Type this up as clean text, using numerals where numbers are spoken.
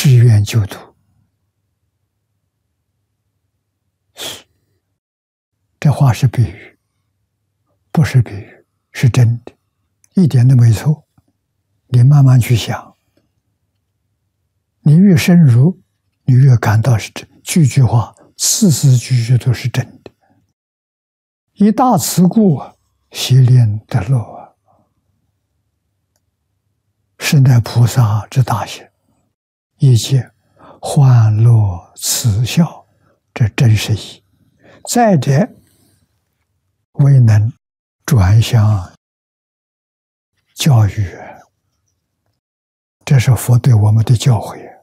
志愿救度。这话是比喻，不是比喻，是真的，一点都没错。你慢慢去想，你越深入，你越感到是真，句句话，字字句句都是真的。一大慈故，习练得乐，是乃菩萨之大行，一切欢乐慈笑，这真是义。再者，未能转向教育，这是佛对我们的教诲。